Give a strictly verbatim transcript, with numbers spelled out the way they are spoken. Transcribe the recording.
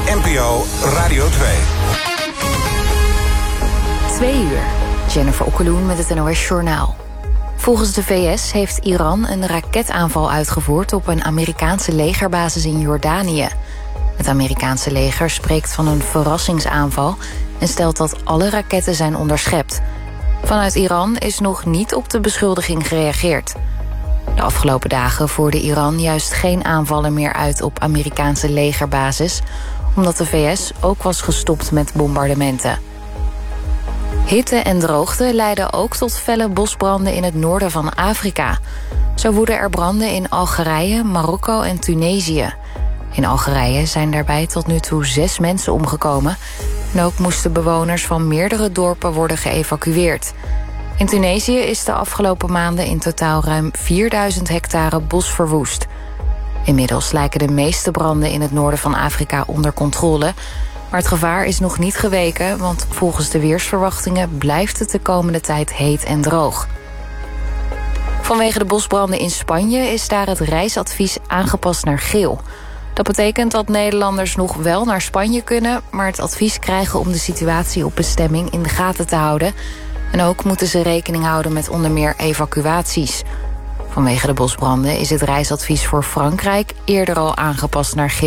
N P O Radio twee. Twee uur. Jennifer Okkeloen met het N O S Journaal. Volgens de V S heeft Iran een raketaanval uitgevoerd op een Amerikaanse legerbasis in Jordanië. Het Amerikaanse leger spreekt van een verrassingsaanval en stelt dat alle raketten zijn onderschept. Vanuit Iran is nog niet op de beschuldiging gereageerd. De afgelopen dagen voerde Iran juist geen aanvallen meer uit op Amerikaanse legerbasis, omdat de V S ook was gestopt met bombardementen. Hitte en droogte leiden ook tot felle bosbranden in het noorden van Afrika. Zo woeden er branden in Algerije, Marokko en Tunesië. In Algerije zijn daarbij tot nu toe zes mensen omgekomen. En ook moesten bewoners van meerdere dorpen worden geëvacueerd. In Tunesië is de afgelopen maanden in totaal ruim vierduizend hectare bos verwoest. Inmiddels lijken de meeste branden in het noorden van Afrika onder controle. Maar het gevaar is nog niet geweken, want volgens de weersverwachtingen blijft het de komende tijd heet en droog. Vanwege de bosbranden in Spanje is daar het reisadvies aangepast naar geel. Dat betekent dat Nederlanders nog wel naar Spanje kunnen, maar het advies krijgen om de situatie op bestemming in de gaten te houden. En ook moeten ze rekening houden met onder meer evacuaties. Vanwege de bosbranden is het reisadvies voor Frankrijk eerder al aangepast naar geel.